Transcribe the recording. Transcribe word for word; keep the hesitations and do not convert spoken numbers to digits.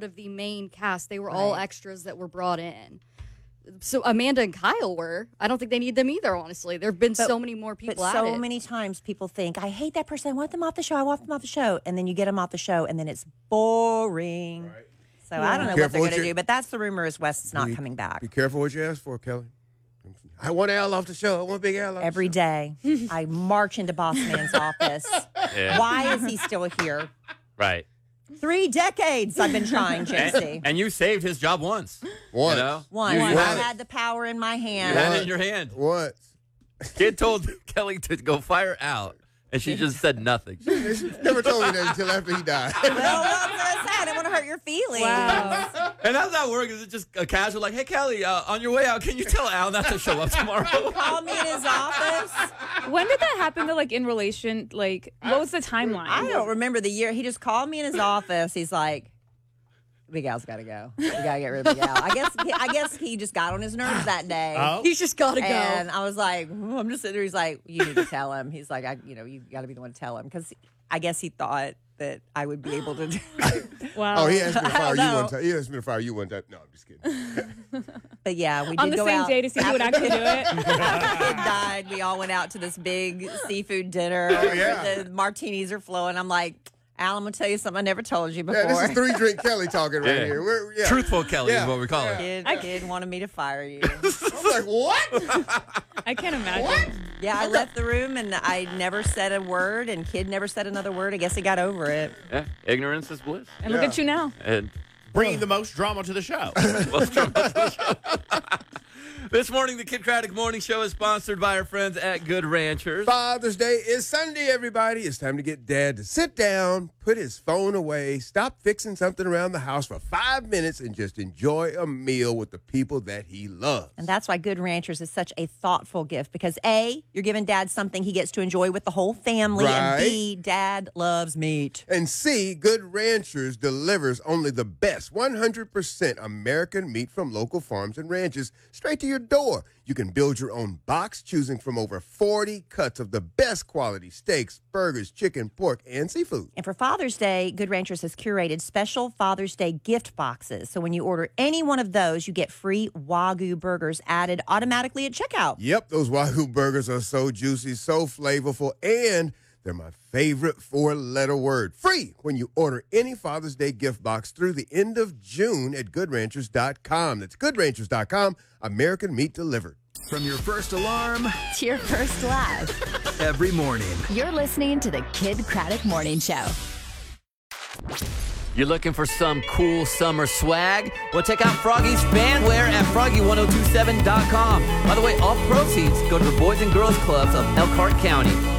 of the main cast. They were all Right. extras that were brought in. So Amanda and Kyle were. I don't think they need them either, honestly. There have been But- so many more people But at so it. many times people think, I hate that person. I want them off the show. I want them off the show. And then you get them off the show, and then it's boring. Right. So I don't know what Careful they're what going to you- do. But that's the rumor is West's not Be- coming back. Be careful what you ask for, Kelly. I want Al off the show. I want Big Al off Every the show. day, I march into Boss Man's office. Yeah. Why is he still here? Right. Three decades I've been trying, J C. And, and you saved his job once. Once. You know? One, You, you I had, it. had the power in my You hand. had it in your hand. What? Kid told Kelly to go fire out, and she just said nothing. She never told me that until after he died. Well, what was I say? I didn't want to hurt your feelings. Wow. And how's that work? Is it just a casual, like, hey, Kelly, uh, on your way out, can you tell Al not to show up tomorrow? Call me in his office. When did that happen to like in relation? Like, what was the timeline? I don't remember the year. He just called me in his office. He's like, Big Al's got to go. We got to get rid of Big Al. I guess, I guess he just got on his nerves that day. Oh. He's just got to go. And I was like, "Ooh," I'm just sitting there. He's like, you need to tell him. He's like, I, you know, you got to be the one to tell him. Because I guess he thought that I would be able to do Wow. Oh, he asked me to I fire don't you one know. time. He asked me to fire you one time. No, I'm just kidding. But yeah, we did On the go same out. day to see who would actually do it. After the kid died, we all went out to this big seafood dinner. Oh, yeah. The martinis are flowing. I'm like, Al, I'm going to tell you something I never told you before. Yeah, this is three drink Kelly talking right Yeah. here. We're, yeah. Truthful Kelly Yeah. is what we call it. Kid, I- kid wanted me to fire you. I'm like, what? I can't imagine. Yeah, I left the room and I never said a word, and kid never said another word. I guess he got over it. Yeah. Ignorance is bliss. And look Yeah. at you now. And Bringing the most drama to the show. Let's jump into the show. This morning, the Kid Craddock Morning Show is sponsored by our friends at Good Ranchers. Father's Day is Sunday, everybody. It's time to get Dad to sit down, put his phone away, stop fixing something around the house for five minutes, and just enjoy a meal with the people that he loves. And that's why Good Ranchers is such a thoughtful gift because A, you're giving Dad something he gets to enjoy with the whole family, and B, Dad loves meat. And C, Good Ranchers delivers only the best one hundred percent American meat from local farms and ranches straight to your door. You can build your own box, choosing from over forty cuts of the best quality steaks, burgers, chicken, pork, and seafood. And for Father's Day, Good Ranchers has curated special Father's Day gift boxes. So when you order any one of those, you get free Wagyu burgers added automatically at checkout. Yep, those Wagyu burgers are so juicy, so flavorful, and they're my favorite four-letter word. Free when you order any Father's Day gift box through the end of June at good ranchers dot com. That's good ranchers dot com, American meat delivered. From your first alarm To your first laugh. every morning. You're listening to the Kid Craddock Morning Show. You're looking for some cool summer swag? Well, check out Froggy's Fanwear at froggy ten twenty-seven dot com. By the way, all proceeds go to the Boys and Girls Clubs of Elkhart County.